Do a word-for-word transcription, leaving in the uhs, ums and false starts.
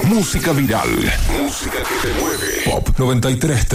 Música viral. Música que te mueve. Pop noventa y tres.